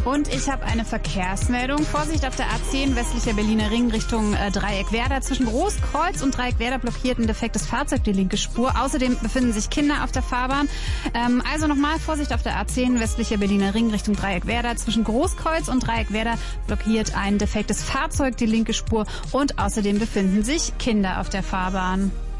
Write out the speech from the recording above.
Und ich habe eine Verkehrsmeldung. Vorsicht auf der A10 westlicher Berliner Ring Richtung Dreieckwerder. Zwischen Großkreuz und Dreieckwerder blockiert ein defektes Fahrzeug die linke Spur. Außerdem befinden sich Kinder auf der Fahrbahn. Also nochmal Vorsicht auf der A10 westlicher Berliner Ring Richtung Dreieckwerder. Zwischen Großkreuz und Dreieckwerder blockiert ein defektes Fahrzeug die linke Spur. Und außerdem befinden sich Kinder auf der Fahrbahn.